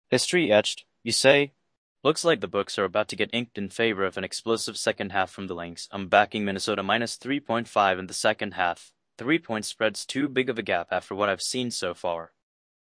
History etched, you say? Looks like the books are about to get inked in favor of an explosive second half from the Lynx. I'm backing Minnesota minus 3.5 in the second half. 3 point spread's too big of a gap after what I've seen so far.